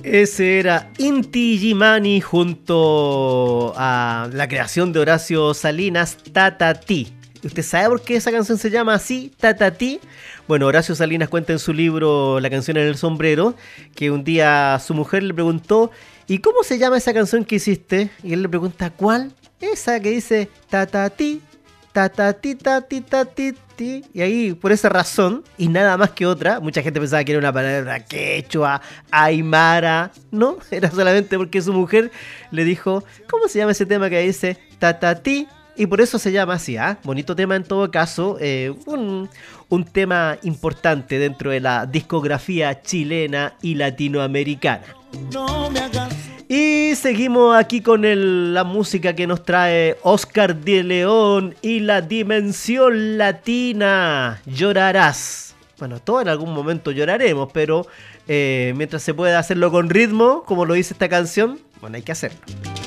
Ese era Inti Illimani junto a la creación de Horacio Salinas, Tatatí. ¿Usted sabe por qué esa canción se llama así, Tatatí? Bueno, Horacio Salinas cuenta en su libro La canción en el sombrero que un día su mujer le preguntó: ¿y cómo se llama esa canción que hiciste? Y él le pregunta: ¿cuál? Esa que dice Tatatí, Tatatí, Tatí, Tatí, ti. Y ahí, por esa razón, y nada más que otra, mucha gente pensaba que era una palabra quechua, aymara. No, era solamente porque su mujer le dijo: ¿cómo se llama ese tema que dice Tatatí? Y por eso se llama así, ¿ah? Bonito tema en todo caso, un tema importante dentro de la discografía chilena y latinoamericana. No me hagas. Y seguimos aquí con la música que nos trae Oscar de León y la dimensión latina. Llorarás. Bueno, todos en algún momento lloraremos, pero mientras se pueda hacerlo con ritmo, como lo dice esta canción, bueno, hay que hacerlo.